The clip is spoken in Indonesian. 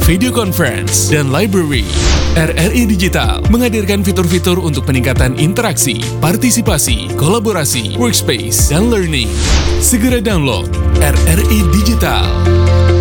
video conference, dan library. RRI Digital menghadirkan fitur-fitur untuk peningkatan interaksi, partisipasi, kolaborasi, workspace, dan learning. Segera download RRI Digital.